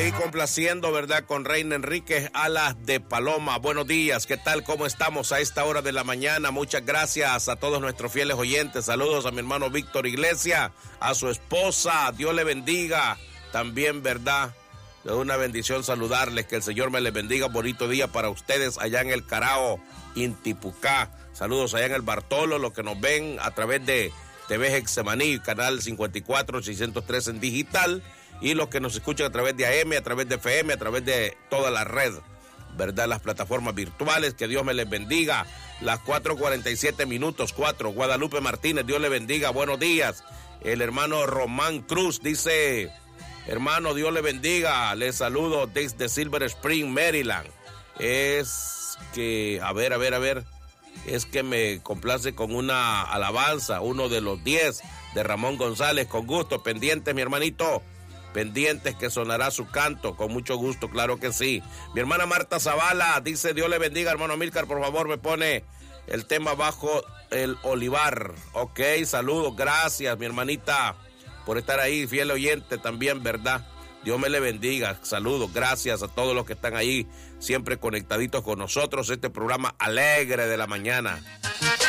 ahí complaciendo, ¿verdad? Con Reina Enríquez, Alas de Paloma. Buenos días, ¿qué tal? ¿Cómo estamos a esta hora de la mañana? Muchas gracias a todos nuestros fieles oyentes. Saludos a mi hermano Víctor Iglesias, a su esposa. Dios le bendiga. También, ¿verdad? Es una bendición saludarles. Que el Señor me les bendiga. Bonito día para ustedes allá en el Carao, Intipucá. Saludos allá en el Bartolo, los que nos ven a través de TV Hexemaní, canal 54, 603 en digital. Y los que nos escuchan a través de AM, a través de FM, a través de toda la red, ¿verdad? Las plataformas virtuales, que Dios me les bendiga. Las 4:47, 4. Guadalupe Martínez, Dios le bendiga, buenos días. El hermano Román Cruz dice, hermano, Dios le bendiga, les saludo desde Silver Spring, Maryland. Es que, a ver, es que me complace con una alabanza, uno de los 10 de Ramón González, con gusto, pendientes, mi hermanito. Pendientes que sonará su canto, con mucho gusto, claro que sí. Mi hermana Marta Zavala dice, Dios le bendiga, hermano Amílcar, por favor me pone el tema Bajo el Olivar. Ok, saludos, gracias mi hermanita por estar ahí, fiel oyente también, ¿verdad? Dios me le bendiga, saludos, gracias a todos los que están ahí, siempre conectaditos con nosotros, este programa alegre de la mañana.